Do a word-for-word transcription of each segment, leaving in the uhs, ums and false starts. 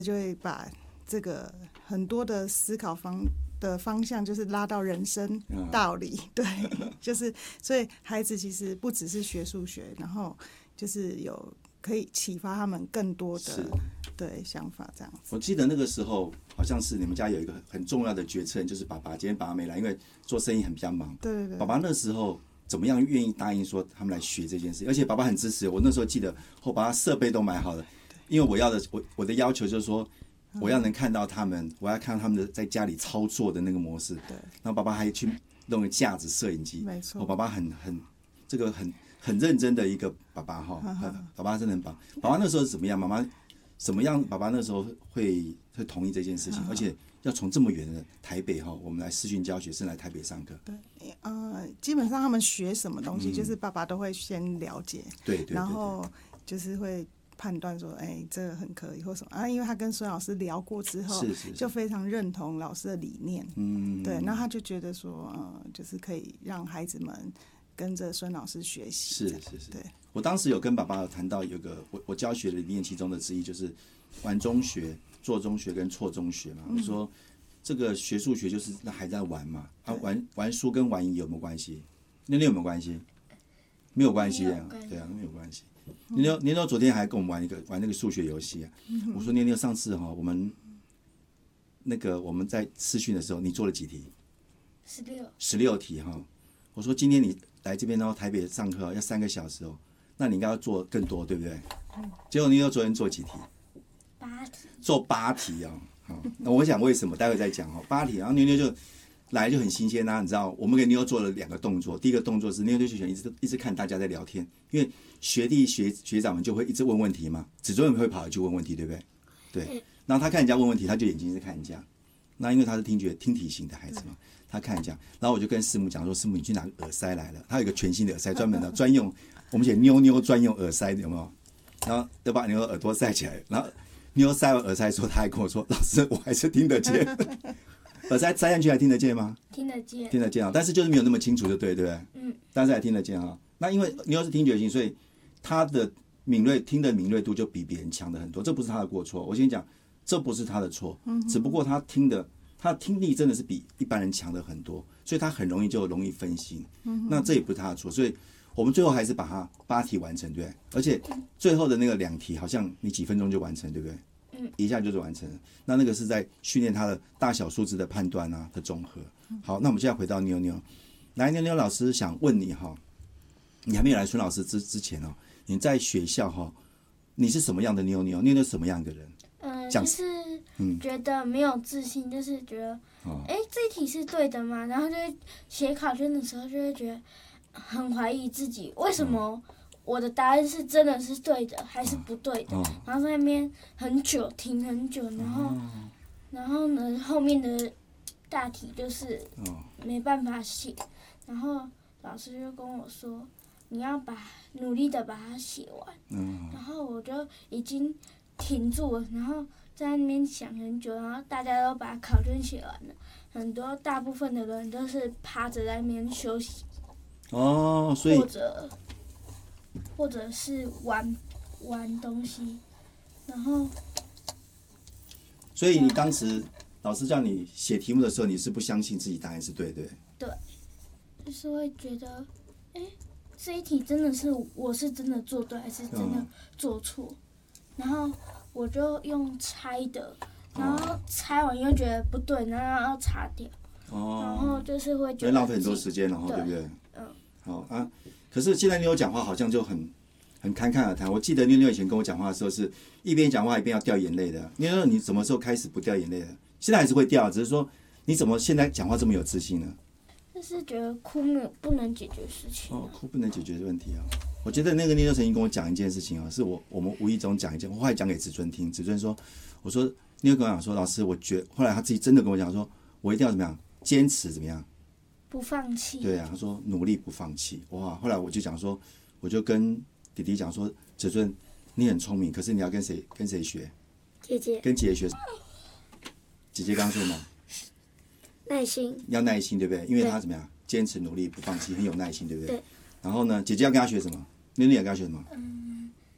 就会把这个很多的思考方的方向，就是拉到人生道理，嗯、对，就是所以孩子其实不只是学数学，然后就是有可以启发他们更多的对想法这样子。 我记得那个时候好像是你们家有一个很重要的决策，就是爸爸今天爸爸没来，因为做生意很比较忙。 对对对。 爸爸那时候怎么样愿意答应说他们来学这件事？而且爸爸很支持。我那时候记得，我把他设备都买好了。因为我要的，我我的要求就是说，我要能看到他们，我要看到他们的在家里操作的那个模式。 对。 然后爸爸还去弄个架子、摄影机。 没错。 我爸爸很很这个很很认真的一个爸爸哈，爸爸真的很棒。爸爸那时候是怎么样？妈妈怎么样？爸爸那时候会会同意这件事情，而且要从这么远的台北哈，我们来视讯教学生来台北上课。 对，呃，基本上他们学什么东西，嗯、就是爸爸都会先了解。 对 对, 对, 对。 然后就是会判断说，哎、欸，这个很可以或什么啊？因为他跟孙老师聊过之后， 是是是就非常认同老师的理念， 嗯， 对，那他就觉得说，呃，就是可以让孩子们跟着孙老师学习。 是是是， 对。 我当时有跟爸爸谈到有个我我教学的理念其中的之一，就是玩中学、做中学跟错中学嘛。嗯、我说这个学数学就是那还在玩嘛，啊，玩玩书跟玩赢有没有关系？那那有没有关系？没有关系啊，对啊，没有关系。妞妞妞妞昨天还跟我们玩一个玩那个数学游戏啊。嗯、我说妞妞上次哈，我们那个我们在视讯的时候，你做了几题？ 十六。十六题哈。我说今天你来这边到台北上课要三个小时哦，那你应该要做更多，对不对？嗯、结果妞妞昨天做几题？ 八题。 做八题哦。好，那我想为什么？待会再讲哦。八题，然后妞妞就来就很新鲜啊，你知道，我们给妞妞做了两个动作。第一个动作是妞妞就喜欢一直一直看大家在聊天，因为学弟学学长们就会一直问问题嘛，子主任会跑去问问题，对不对？对。然后他看人家问问题，他就眼睛一直看人家。那因为他是听觉听体型的孩子嘛，他看人家。然后我就跟师母讲说：“师母，你去拿个耳塞来了，他有一个全新的耳塞，专门的专用，我们写妞妞专用耳塞，有没有？然后要把妞妞耳朵塞起来，然后妞塞完耳塞说，他还跟我说：‘老师，我还是听得见。’耳塞塞进去还听得见吗？ 听得见， 听得见啊，但是就是没有那么清楚，就对，对不对？嗯，但是还听得见啊。那因为妞是听觉型，所以他的敏锐听的敏锐度就比别人强的很多，这不是他的过错。我先讲，这不是他的错，只不过他听的，他的听力真的是比一般人强的很多，所以他很容易就容易分心。那这也不是他的错，所以我们最后还是把它八题完成，对不对？而且最后的那个两题好像你几分钟就完成，对不对？一下就是完成了。那那个是在训练他的大小数字的判断啊的综合。好，那我们现在回到妞妞，来，妞妞老师想问你哈，你还没有来孙老师之之前哦，你在学校哈，你是什么样的妞妞？妞妞什么样的人？ 嗯，就是觉得没有自信，嗯、就是觉得，哎、哦，这一题是对的吗？然后就会写考卷的时候就会觉得很怀疑自己，为什么？嗯我的答案是真的是对的还是不对的？哦、然后在那边很久停很久，然后，哦、然后呢后面的大题就是没办法写，然后老师就跟我说，你要把努力的把它写完。嗯、然后我就已经停住了，然后在那边想很久，然后大家都把考卷写完了，很多大部分的人都是趴着在那边休息。 哦，所以或者。或者是玩玩东西，然后， 所以你当时老师叫你写题目的时候，你是不相信自己答案是对的。 对，就是会觉得，哎，这一题真的是我是真的做对还是真的做错？嗯、然后我就用猜的，然后猜完又觉得不对，然后要擦掉。哦。然后就是会觉得浪费很多时间，然后 对, 对不对？嗯。好啊。可是现在妞妞讲话好像就很很侃侃而谈。我记得妞妞以前跟我讲话的时候，是一边讲话一边要掉眼泪的。妞妞，你什么时候开始不掉眼泪的？现在还是会掉，只是说你怎么现在讲话这么有自信呢？ 就是觉得哭没有不能解决事情。 哦，哭不能解决问题啊！我觉得那个妞妞曾经跟我讲一件事情啊，是我我们无意中讲一件，我后来讲给子尊听，子尊说，我说妞妞跟我讲说，老师，我觉后来他自己真的跟我讲说，我一定要怎么样坚持怎么样。 不放弃。 对啊，他说努力不放弃。哇，后来我就讲说，我就跟弟弟讲说，子尊，你很聪明，可是你要跟谁跟谁学？ 姐姐。 跟姐姐学。姐姐刚刚说什么？ 耐心。 要耐心，对不对？因为她怎么样，坚持努力不放弃，很有耐心，对不对？ 对。 然后呢，姐姐要跟她学什么？妞妞要跟她学什么？ 嗯，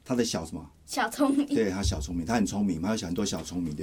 他的小什么？ 小聪明。 对，他小聪明，他很聪明嘛，他有很多小聪明。